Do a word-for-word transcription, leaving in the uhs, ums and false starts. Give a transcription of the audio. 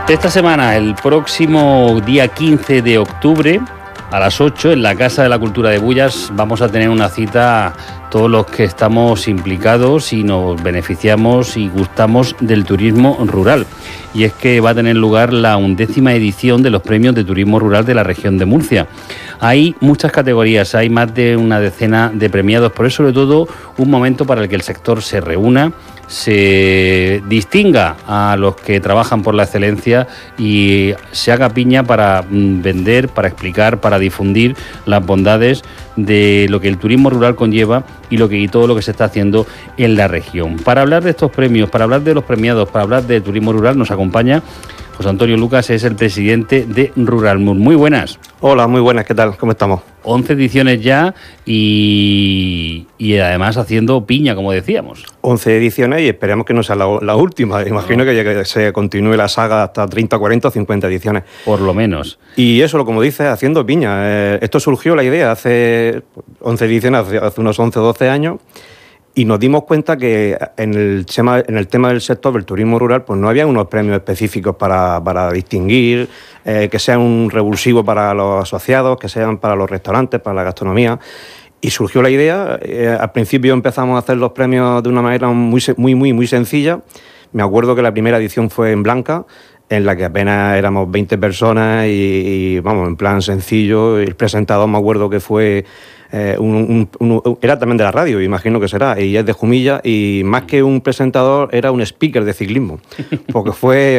Esta semana, el próximo día quince de octubre, a las ocho, en la Casa de la Cultura de Bullas, vamos a tener una cita todos los que estamos implicados y nos beneficiamos y gustamos del turismo rural. Y es que va a tener lugar la undécima edición de los premios de turismo rural de la región de Murcia. Hay muchas categorías, hay más de una decena de premiados, pero es sobre todo un momento para el que el sector se reúna, se distinga a los que trabajan por la excelencia y se haga piña para vender, para explicar, para difundir las bondades de lo que el turismo rural conlleva y lo que y todo lo que se está haciendo en la región. Para hablar de estos premios, para hablar de los premiados, para hablar del turismo rural, nos acompaña José Antonio Lucas, es el presidente de Ruralmur. Muy buenas. Hola, muy buenas, ¿qué tal? ¿Cómo estamos? once ediciones ya y, y además haciendo piña, como decíamos. once ediciones y esperemos que no sea la, la última. Imagino no. que, que se continúe la saga hasta treinta, cuarenta o cincuenta ediciones. Por lo menos. Y eso, como dices, haciendo piña. Eh, esto surgió la idea hace once ediciones, hace, hace unos once o doce años. Y nos dimos cuenta que en el tema, en el tema del sector del turismo rural pues no había unos premios específicos para, para distinguir, eh, que sean un revulsivo para los asociados, que sean para los restaurantes, para la gastronomía. Y surgió la idea, eh, al principio empezamos a hacer los premios de una manera muy, muy, muy, muy sencilla. Me acuerdo que la primera edición fue en Blanca, en la que apenas éramos veinte personas y, y vamos, en plan sencillo. El presentador me acuerdo que fue... Eh, un, un, un, era también de la radio, imagino que será, y es de Jumilla, y más que un presentador era un speaker de ciclismo, porque fue